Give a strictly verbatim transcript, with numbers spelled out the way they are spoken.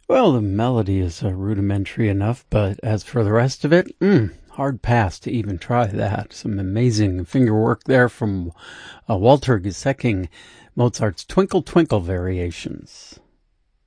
Well, the melody is uh, rudimentary enough, but as for the rest of it, mm, hard pass to even try that. Some amazing finger work there from uh, Walter Gesecking, Mozart's Twinkle Twinkle Variations.